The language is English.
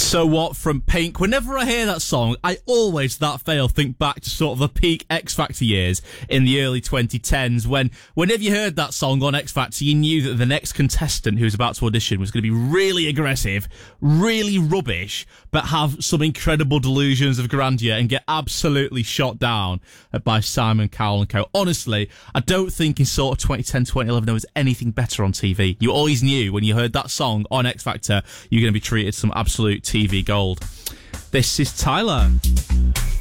So What from Pink. Whenever I hear that song, I always, without fail, think back to sort of the peak X Factor years in the early 2010s when whenever you heard that song on X Factor, you knew that the next contestant who was about to audition was going to be really aggressive, really rubbish, but have some incredible delusions of grandeur and get absolutely shot down by Simon Cowell and co. Honestly, I don't think in sort of 2010, 2011 there was anything better on TV. You always knew when you heard that song on X Factor, you're going to be treated some absolute TV gold. This is Tyler.